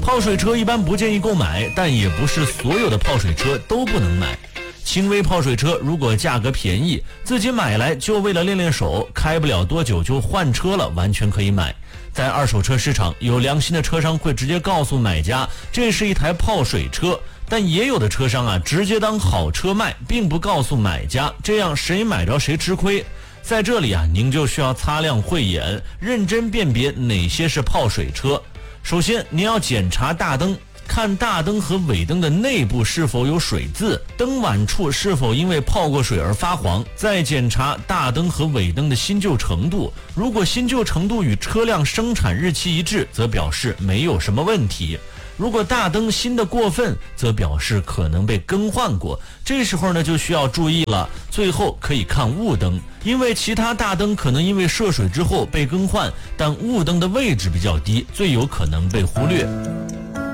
泡水车一般不建议购买，但也不是所有的泡水车都不能买。轻微泡水车如果价格便宜，自己买来就为了练练手，开不了多久就换车了，完全可以买。在二手车市场，有良心的车商会直接告诉买家这是一台泡水车，但也有的车商直接当好车卖，并不告诉买家，这样谁买着谁吃亏。在这里您就需要擦亮慧眼，认真辨别哪些是泡水车。首先您要检查大灯，看大灯和尾灯的内部是否有水渍，灯碗处是否因为泡过水而发黄。再检查大灯和尾灯的新旧程度，如果新旧程度与车辆生产日期一致，则表示没有什么问题。如果大灯新的过分，则表示可能被更换过，这时候就需要注意了。最后可以看雾灯，因为其他大灯可能因为涉水之后被更换，但雾灯的位置比较低，最有可能被忽略。